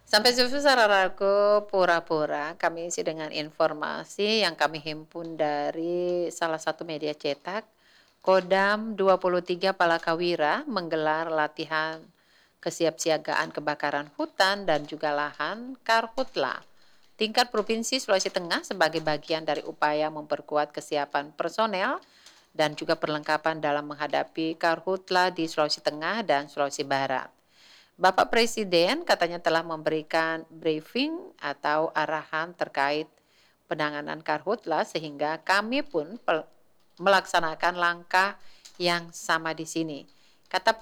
Sampai susu sararaku pura-pura kami isi dengan informasi yang kami himpun dari salah satu media cetak. Kodam 23 Palakawira menggelar latihan kesiapsiagaan kebakaran hutan dan juga lahan Karhutla tingkat Provinsi Sulawesi Tengah sebagai bagian dari upaya memperkuat kesiapan personel dan juga perlengkapan dalam menghadapi Karhutla di Sulawesi Tengah dan Sulawesi Barat. Bapak Presiden katanya telah memberikan briefing atau arahan terkait penanganan Karhutla sehingga kami pun melaksanakan langkah yang sama di sini. Kata